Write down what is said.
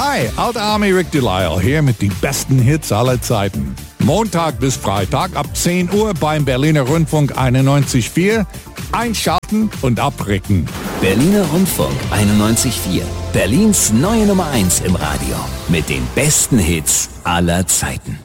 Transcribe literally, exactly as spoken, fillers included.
Hi, Alter Army Rick Delisle hier mit den besten Hits aller Zeiten. Montag bis Freitag ab zehn Uhr beim Berliner Rundfunk einundneunzig Komma vier. Einschalten und abricken. Berliner Rundfunk einundneunzig Komma vier. Berlins neue Nummer eins im Radio. Mit den besten Hits aller Zeiten.